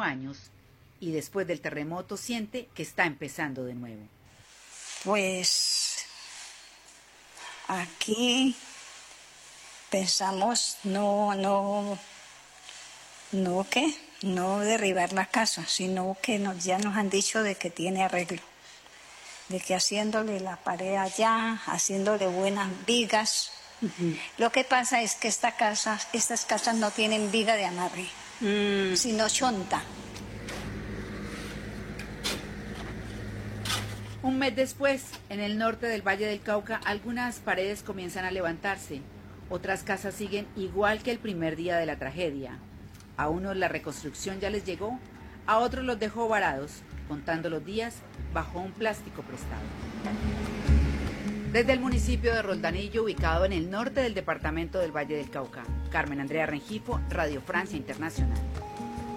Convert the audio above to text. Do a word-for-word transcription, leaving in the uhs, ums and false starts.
años y después del terremoto siente que está empezando de nuevo. Pues aquí pensamos no, no, no qué, no derribar la casa, sino que nos, ya nos han dicho de que tiene arreglo, de que haciéndole la pared allá, haciéndole buenas vigas. Uh-huh. Lo que pasa es que esta casa, estas casas no tienen viga de amarre, mm. sino chonta. Un mes después, en el norte del Valle del Cauca, algunas paredes comienzan a levantarse. Otras casas siguen igual que el primer día de la tragedia. A unos la reconstrucción ya les llegó, a otros los dejó varados, contando los días bajo un plástico prestado. Desde el municipio de Roldanillo, ubicado en el norte del departamento del Valle del Cauca, Carmen Andrea Rengifo, Radio Francia Internacional.